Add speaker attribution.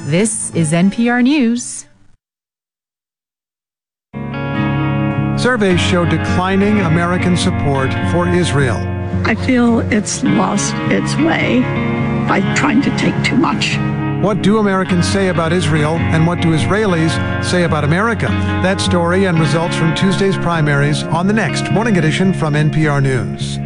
Speaker 1: This is NPR News.
Speaker 2: Surveys show declining American support for Israel.
Speaker 3: I feel it's lost its way by trying to take too much.
Speaker 2: What do Americans say about Israel, and what do Israelis say about America? That story and results from Tuesday's primaries on the next Morning Edition from NPR News.